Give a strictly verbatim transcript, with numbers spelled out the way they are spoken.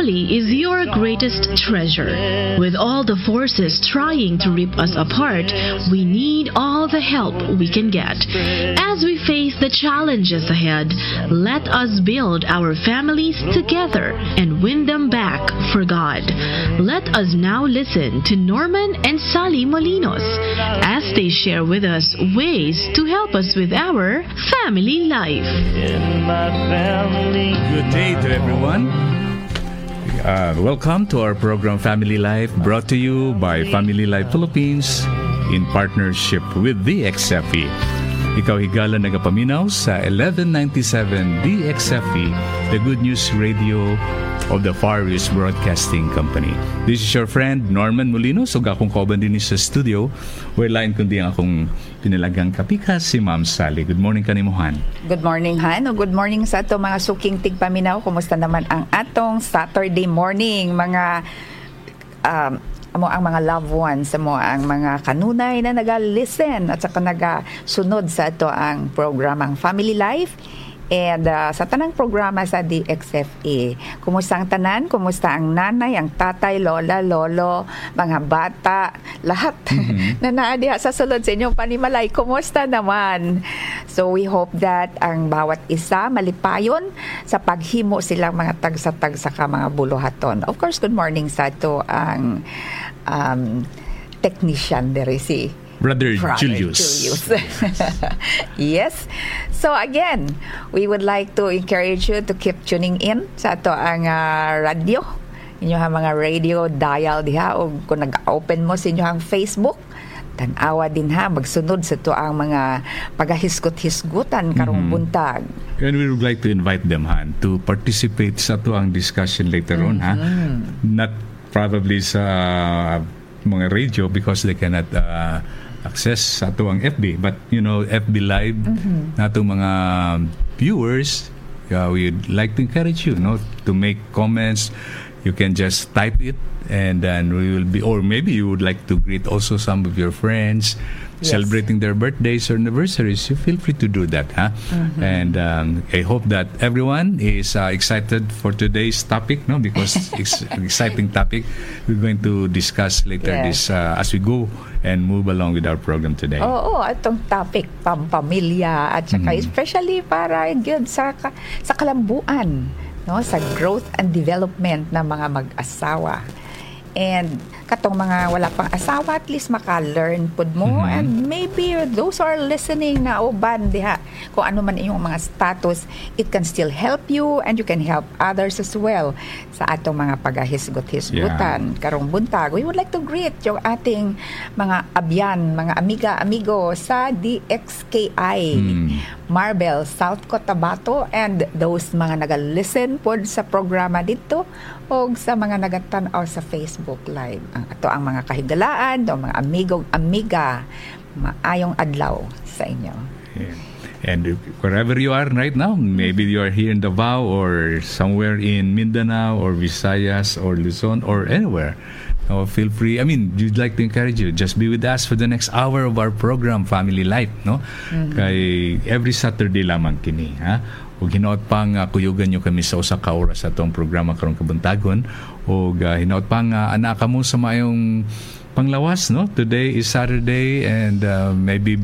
family is your greatest treasure. With all the forces trying to rip us apart, we need all the help we can get. As we face the challenges ahead, let us build our families together and win them back for God. Let us now listen to Norman and Sally Molinos as they share with us ways to help us with our family life. In my family. Good day to everyone. Uh, welcome to our program Family Life, brought to you by Family Life Philippines in partnership with the X F E. Ikaw higala nagapaminaw sa eleven ninety-seven D X F E, the Good News Radio of the Far East Broadcasting Company. This is your friend Norman Molinos, ug akong kauban din sa studio. Wala kundi ang akong pinalagang kapikas, si Ma'am Sally. Good morning kanimuhan. Good morning, Han. O good morning sa ato mga suking tigpaminaw. Kumusta naman ang atong Saturday morning, mga um, mo ang mga loved ones, mo ang mga kanunay na naga-listen at saka naga-sunod sa ato ang programang Family Life. And uh, sa tanang programa sa D X F A, kumusta ang tanan? Kumusta ang nanay, ang tatay, lola, lolo, mga bata, lahat mm-hmm. na naadiha sa sulod sa inyong panimalay? Kumusta naman? So we hope that ang bawat isa malipayon sa paghimo silang mga tagsa-tagsa ka mga buluhaton. Of course, good morning sa ito ang um, technician dere si Brother, Brother Julius. Julius. Yes. So again, we would like to encourage you to keep tuning in sa ato ang uh, radio. Inyo ang mga radio dial diha o kung nag-open mo sa inyo ang Facebook, tanawa din ha, magsunod sa to ang mga pagahisgot-hisgutan karong mm-hmm. buntag. And we would like to invite them Han to participate sa to ang discussion later mm-hmm. on ha. Not probably sa mga radio because they cannot uh, access sa ato ang F B, but you know F B Live mm-hmm. nato mga viewers, uh, we'd like to encourage you no to make comments. You can just type it and then we will be, or maybe you would like to greet also some of your friends yes. celebrating their birthdays or anniversaries. You feel free to do that, huh? Mm-hmm. And um, I hope that everyone is uh, excited for today's topic, no? Because it's an exciting topic we're going to discuss later yes. this uh, as we go and move along with our program today. Oo, oh, atong topic pampamilya at saka mm-hmm. especially para good sa sa kalambuan, no, sa growth and development ng mga mag-asawa. And katong mga wala pang asawa, at least maka-learn pud mo mm-hmm. and maybe those who are listening na uban diha kung ano man inyong mga status, it can still help you and you can help others as well sa atong mga pagahisgot-hisgutan yeah. karong buntag. We would like to greet yung ating mga abyan, mga amiga, amigo sa D X K I mm. Marbel, South Cotabato, and those mga naga-listen pod sa programa dito o sa mga nagatanaw sa Facebook Live. Ang ato ang mga kahigalaan, o mga amigong amiga, maayong adlaw sa inyo. Yeah. And wherever you are right now, maybe you are here in Davao or somewhere in Mindanao or Visayas or Luzon or anywhere. Oh, feel free. I mean, we'd like to encourage you. Just be with us for the next hour of our program, Family Life, no? Mm-hmm. Kay every Saturday lamang kini, ha? Ug hinaot pang uh, kuyugan nyo kami sa usa ka oras sa atong programa karong kabuntagon. Ug uh, hinaot pang uh, anaka mo sa mayong panglawas, no? Today is Saturday and uh, maybe